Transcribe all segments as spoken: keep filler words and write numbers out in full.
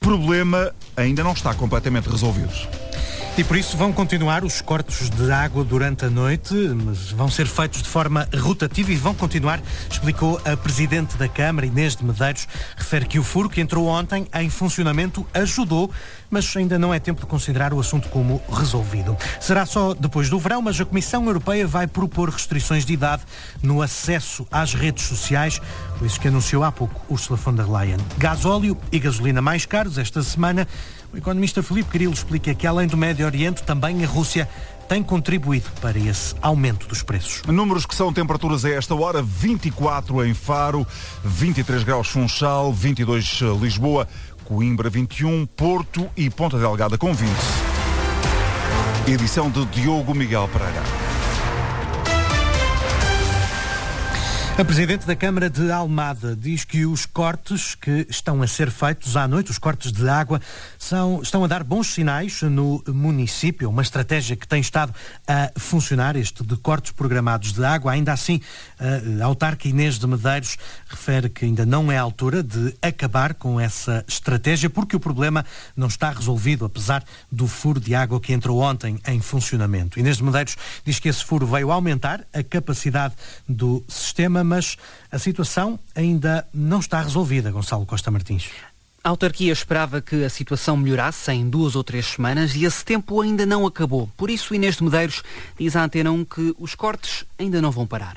problema ainda não está completamente resolvido. E por isso vão continuar os cortes de água durante a noite, mas vão ser feitos de forma rotativa e vão continuar, explicou a Presidente da Câmara, Inês de Medeiros. Refere que o furo que entrou ontem em funcionamento ajudou, mas ainda não é tempo de considerar o assunto como resolvido. Será só depois do verão, mas a Comissão Europeia vai propor restrições de idade no acesso às redes sociais, por isso que anunciou há pouco Ursula von der Leyen. Gasóleo e gasolina mais caros esta semana. O economista Filipe Carilo explica que, além do Médio Oriente, também a Rússia tem contribuído para esse aumento dos preços. Números que são temperaturas a esta hora: vinte e quatro em Faro, vinte e três graus Funchal, vinte e dois Lisboa, Coimbra vinte e um, Porto e Ponta Delgada com vinte. Edição de Diogo Miguel Pereira. A Presidente da Câmara de Almada diz que os cortes que estão a ser feitos à noite, os cortes de água, são, estão a dar bons sinais no município. Uma estratégia que tem estado a funcionar, este de cortes programados de água. Ainda assim, a autarca Inês de Medeiros refere que ainda não é a altura de acabar com essa estratégia, porque o problema não está resolvido, apesar do furo de água que entrou ontem em funcionamento. Inês de Medeiros diz que esse furo veio aumentar a capacidade do sistema, mas a situação ainda não está resolvida, Gonçalo Costa Martins. A autarquia esperava que a situação melhorasse em duas ou três semanas e esse tempo ainda não acabou. Por isso, Inês de Medeiros diz à Antena um que os cortes ainda não vão parar.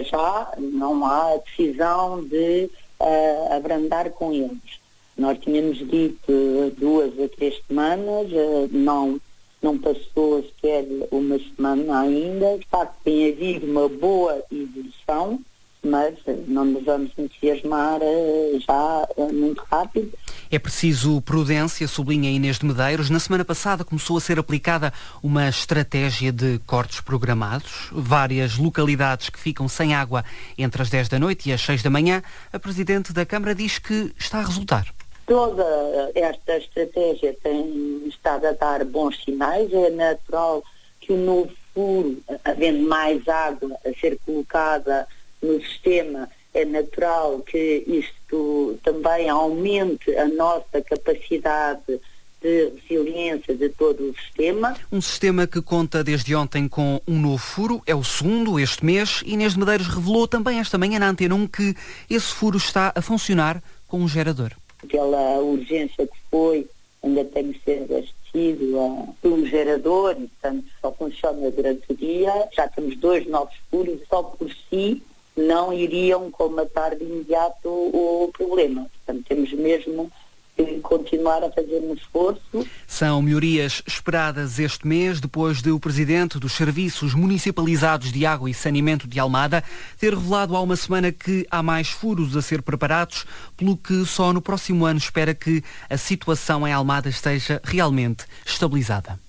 Já não há decisão de uh, abrandar com eles. Nós tínhamos dito duas a três semanas, uh, não, não passou sequer uma semana ainda. De facto, tem havido uma boa evolução, mas não nos vamos entusiasmar uh, já uh, muito rápido. É preciso prudência, sublinha Inês de Medeiros. Na semana passada começou a ser aplicada uma estratégia de cortes programados. Várias localidades que ficam sem água entre as dez da noite e as seis da manhã. A Presidente da Câmara diz que está a resultar. Toda esta estratégia tem estado a dar bons sinais. É natural que o novo furo, havendo mais água a ser colocada no sistema, é natural que isto também aumente a nossa capacidade de resiliência de todo o sistema. Um sistema que conta desde ontem com um novo furo, é o segundo este mês. Inês de Medeiros revelou também esta manhã na Antena um que esse furo está a funcionar com um gerador. Pela urgência que foi, ainda tem que ser abastecido a, por um gerador e, portanto, só funciona durante o dia. Já temos dois novos furos, só por si não iriam colmatar de imediato o, o problema. Portanto, temos mesmo que continuar a fazer um esforço. São melhorias esperadas este mês, depois de o Presidente dos Serviços Municipalizados de Água e Saneamento de Almada ter revelado há uma semana que há mais furos a ser preparados, pelo que só no próximo ano espera que a situação em Almada esteja realmente estabilizada.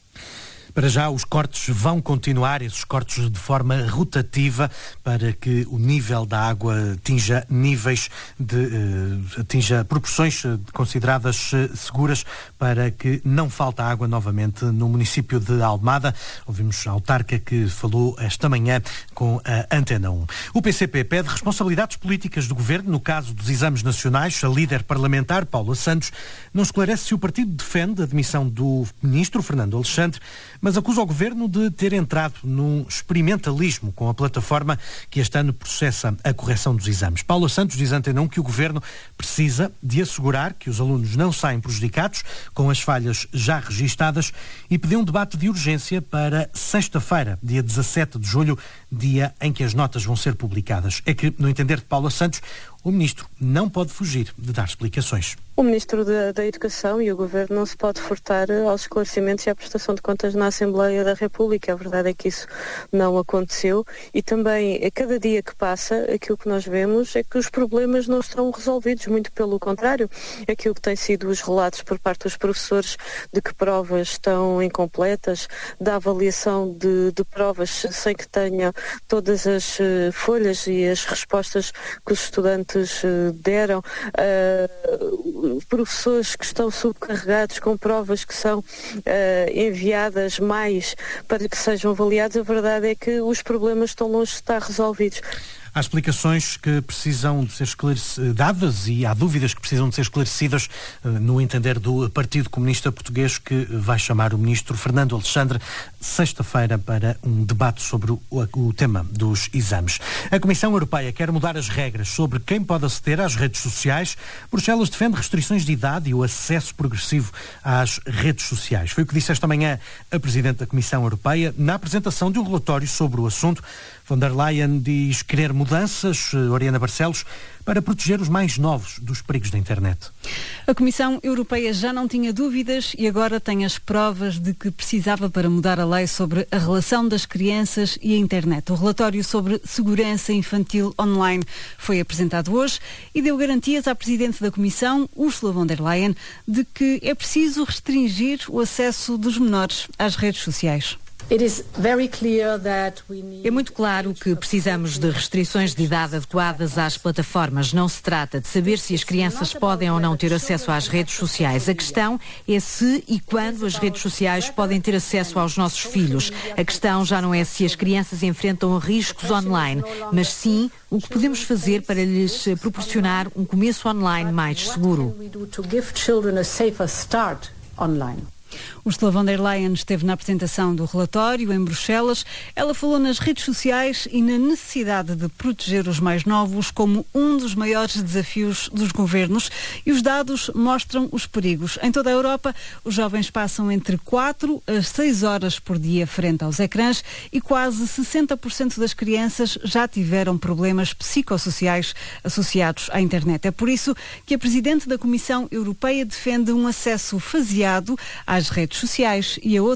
Para já, os cortes vão continuar, esses cortes de forma rotativa, para que o nível da água atinja níveis de, uh, atinja proporções consideradas uh, seguras, para que não falte água novamente no município de Almada. Ouvimos a autarca que falou esta manhã com a Antena um. O P C P pede responsabilidades políticas do governo no caso dos exames nacionais. A líder parlamentar, Paula Santos, não esclarece se o partido defende a admissão do ministro Fernando Alexandre, mas acusa o governo de ter entrado num experimentalismo com a plataforma que este ano processa a correção dos exames. Paula Santos diz à Antena um que o governo precisa de assegurar que os alunos não saem prejudicados com as falhas já registadas e pediu um debate de urgência para sexta-feira, dia dezassete de julho, dia em que as notas vão ser publicadas. É que, no entender de Paula Santos, o ministro não pode fugir de dar explicações. O Ministro da, da Educação e o Governo não se pode furtar aos esclarecimentos e à prestação de contas na Assembleia da República. A verdade é que isso não aconteceu e também, a cada dia que passa, aquilo que nós vemos é que os problemas não estão resolvidos, muito pelo contrário. Aquilo que tem sido os relatos por parte dos professores de que provas estão incompletas, da avaliação de, de provas sem que tenham todas as uh, folhas e as respostas que os estudantes uh, deram, uh, professores que estão subcarregados com provas que são uh, enviadas mais para que sejam avaliados. A verdade é que os problemas estão longe de estar resolvidos. Há explicações que precisam de ser dadas e há dúvidas que precisam de ser esclarecidas no entender do Partido Comunista Português, que vai chamar o ministro Fernando Alexandre sexta-feira para um debate sobre o, o tema dos exames. A Comissão Europeia quer mudar as regras sobre quem pode aceder às redes sociais. Bruxelas defende restrições de idade e o acesso progressivo às redes sociais. Foi o que disse esta manhã a Presidente da Comissão Europeia na apresentação de um relatório sobre o assunto. Von der Leyen diz querer mudanças, Oriana Barcelos, para proteger os mais novos dos perigos da internet. A Comissão Europeia já não tinha dúvidas e agora tem as provas de que precisava para mudar a lei sobre a relação das crianças e a internet. O relatório sobre segurança infantil online foi apresentado hoje e deu garantias à Presidente da Comissão, Ursula von der Leyen, de que é preciso restringir o acesso dos menores às redes sociais. É muito claro que precisamos de restrições de idade adequadas às plataformas. Não se trata de saber se as crianças podem ou não ter acesso às redes sociais. A questão é se e quando as redes sociais podem ter acesso aos nossos filhos. A questão já não é se as crianças enfrentam riscos online, mas sim o que podemos fazer para lhes proporcionar um começo online mais seguro. Ursula von der Leyen esteve na apresentação do relatório em Bruxelas. Ela falou nas redes sociais e na necessidade de proteger os mais novos como um dos maiores desafios dos governos, e os dados mostram os perigos. Em toda a Europa, os jovens passam entre quatro a seis horas por dia frente aos ecrãs e quase sessenta por cento das crianças já tiveram problemas psicossociais associados à internet. É por isso que a Presidente da Comissão Europeia defende um acesso faseado às redes sociais e a outras